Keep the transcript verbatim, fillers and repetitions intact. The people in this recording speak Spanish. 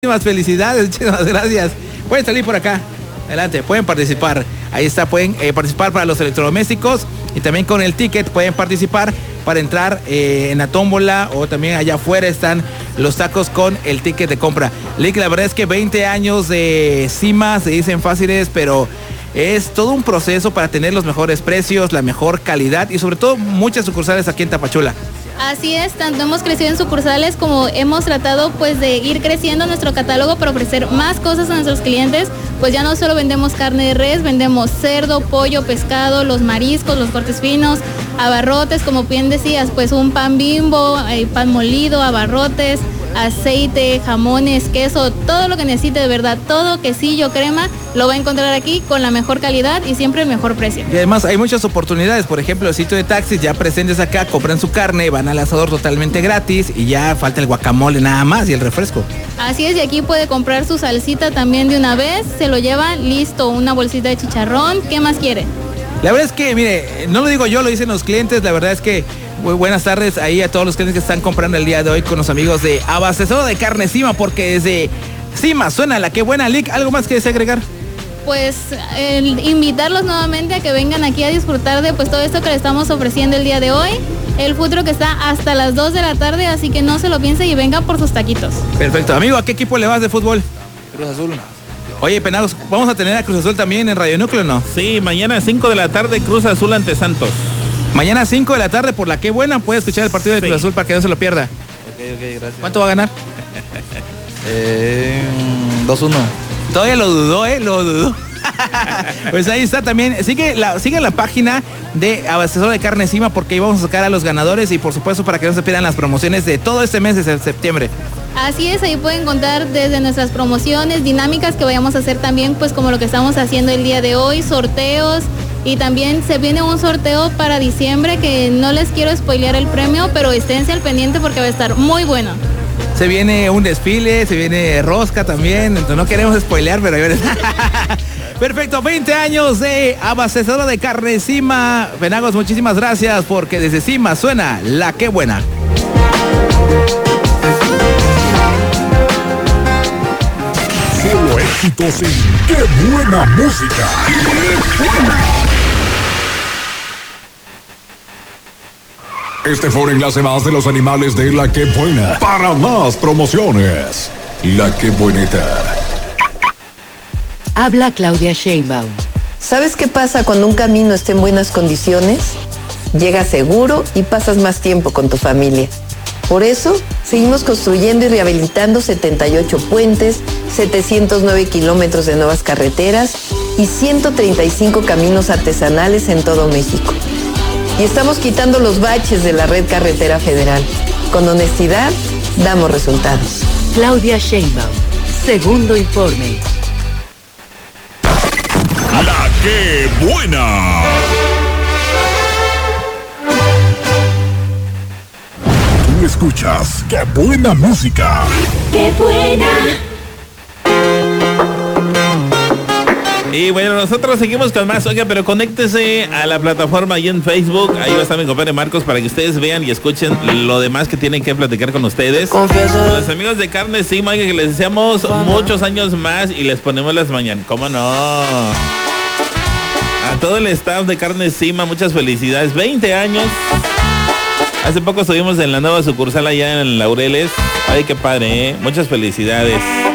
Muchísimas felicidades, muchísimas gracias. Pueden salir por acá. Adelante, pueden participar. Ahí está, pueden eh, participar para los electrodomésticos y también con el ticket pueden participar para entrar eh, en la tómbola, o también allá afuera están los tacos con el ticket de compra. Lick, la verdad es que veinte años de Cima se dicen fáciles, pero es todo un proceso para tener los mejores precios, la mejor calidad y sobre todo muchas sucursales aquí en Tapachula. Así es, tanto hemos crecido en sucursales como hemos tratado pues de ir creciendo nuestro catálogo para ofrecer más cosas a nuestros clientes. Pues ya no solo vendemos carne de res, vendemos cerdo, pollo, pescado, los mariscos, los cortes finos, abarrotes, como bien decías, pues un pan Bimbo, eh, pan molido, abarrotes, aceite, jamones, queso, todo lo que necesite de verdad, todo, quesillo, crema, lo va a encontrar aquí con la mejor calidad y siempre el mejor precio. Y además hay muchas oportunidades, por ejemplo, el sitio de taxis ya presentes acá, compran su carne, van al asador totalmente gratis y ya falta el guacamole nada más y el refresco. Así es, y aquí puede comprar su salsita también de una vez, se lo lleva listo, una bolsita de chicharrón, ¿qué más quiere? La verdad es que, mire, no lo digo yo, lo dicen los clientes, la verdad es que muy buenas tardes ahí a todos los clientes que están comprando el día de hoy con los amigos de Abastecedor de Carne Cima, porque desde Cima suena la que buena, Lick. ¿Algo más que desea agregar? Pues el invitarlos nuevamente a que vengan aquí a disfrutar de pues todo esto que le estamos ofreciendo el día de hoy. El food truck está hasta las dos de la tarde, así que no se lo piense y venga por sus taquitos. Perfecto. Amigo, ¿a qué equipo le vas de fútbol? Cruz Azul. Oye, Penados, ¿vamos a tener a Cruz Azul también en Radio Núcleo o no? Sí, mañana a cinco de la tarde, Cruz Azul ante Santos. Mañana a cinco de la tarde, por la que buena, puede escuchar el partido de Cruz sí. Azul para que no se lo pierda. Ok, ok, gracias. ¿Cuánto va a ganar? eh, dos uno. Todavía lo dudó, ¿eh? Lo dudó. Pues ahí está también. Sigue la, sigue la página de Abastecedor de Carne Cima, porque ahí vamos a sacar a los ganadores y por supuesto para que no se pierdan las promociones de todo este mes de septiembre. Así es, ahí pueden contar desde nuestras promociones, dinámicas que vayamos a hacer también, pues como lo que estamos haciendo el día de hoy, sorteos. Y también se viene un sorteo para diciembre que no les quiero spoilear el premio, pero esténse al pendiente porque va a estar muy bueno. Se viene un desfile, se viene rosca también, entonces no queremos spoilear, pero ahí perfecto, veinte años de Abastecedor de Carne Cima. Penagos, muchísimas gracias, porque desde Cima suena la que buena. Solo éxitos en Qué Buena Música. ¡Qué buena! Este fue un enlace más de los animales de La Que Buena. Para más promociones, La Que Buenita. Habla Claudia Sheinbaum. ¿Sabes qué pasa cuando un camino está en buenas condiciones? Llegas seguro y pasas más tiempo con tu familia. Por eso, seguimos construyendo y rehabilitando setenta y ocho puentes, setecientos nueve kilómetros de nuevas carreteras y ciento treinta y cinco caminos artesanales en todo México. Y estamos quitando los baches de la red carretera federal. Con honestidad, damos resultados. Claudia Sheinbaum, segundo informe. La Que Buena. Tú escuchas Qué Buena Música. ¡Qué buena! Y bueno, nosotros seguimos con más, oiga, pero conéctese a la plataforma ahí en Facebook, ahí va a estar mi compadre Marcos para que ustedes vean y escuchen lo demás que tienen que platicar con ustedes. Confieso. Los amigos de Carne Cima, oiga, que les deseamos muchos años más y les ponemos las mañanas, ¿cómo no? A todo el staff de Carne Cima, muchas felicidades, veinte años. Hace poco estuvimos en la nueva sucursal allá en Laureles, ay, qué padre, ¿eh? Muchas felicidades.